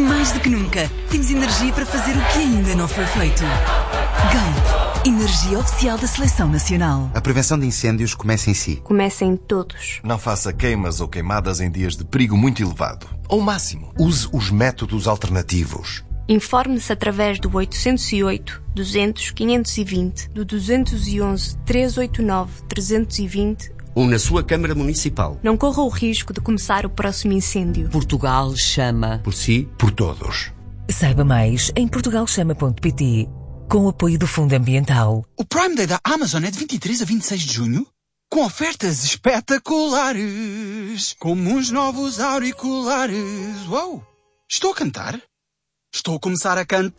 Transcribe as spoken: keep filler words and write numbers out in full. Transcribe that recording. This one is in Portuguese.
Mais do que nunca, temos energia para fazer o que ainda não foi feito. Galp, energia oficial da Seleção Nacional. A prevenção de incêndios começa em si. Começa em todos. Não faça queimas ou queimadas em dias de perigo muito elevado. Ao máximo, use os métodos alternativos. Informe-se através do oitocentos e oito, duzentos, quinhentos e vinte, do duzentos e onze, trezentos e oitenta e nove, trezentos e vinte ou na sua Câmara Municipal. Não corra o risco de começar o próximo incêndio. Portugal chama. Por si, por todos. Saiba mais em portugal chama ponto pt, com o apoio do Fundo Ambiental. O Prime Day da Amazon é de vinte e três a vinte e seis de junho, com ofertas espetaculares, como uns novos auriculares. Uau! Estou a cantar? Estou a começar a cantar.